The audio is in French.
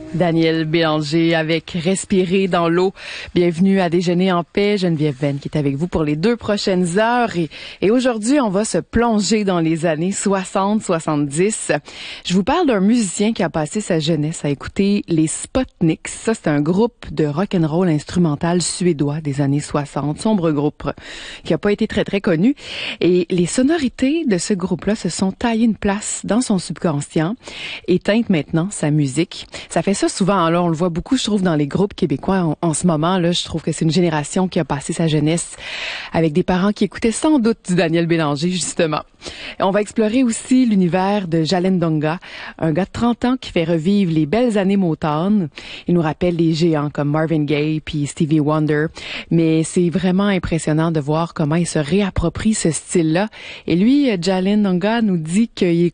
Daniel Bélanger avec Respirer dans l'eau. Bienvenue à Déjeuner en paix. Geneviève Venn qui est avec vous pour les 2 prochaines heures. Et aujourd'hui, on va se plonger dans les années 60-70. Je vous parle d'un musicien qui a passé sa jeunesse à écouter les Sputniks. Ça, c'est un groupe de rock'n'roll instrumental suédois des années 60. Sombre groupe qui a pas été très, très connu. Et les sonorités de ce groupe-là se sont taillées une place dans son subconscient et teintent maintenant sa musique. Ça fait ça souvent, là, on le voit beaucoup, je trouve, dans les groupes québécois en ce moment. Là, je trouve que c'est une génération qui a passé sa jeunesse avec des parents qui écoutaient sans doute du Daniel Bélanger, justement. Et on va explorer aussi l'univers de Jalen Donga, un gars de 30 ans qui fait revivre les belles années Motown. Il nous rappelle des géants comme Marvin Gaye puis Stevie Wonder. Mais c'est vraiment impressionnant de voir comment il se réapproprie ce style-là. Et lui, Jalen Donga nous dit qu'il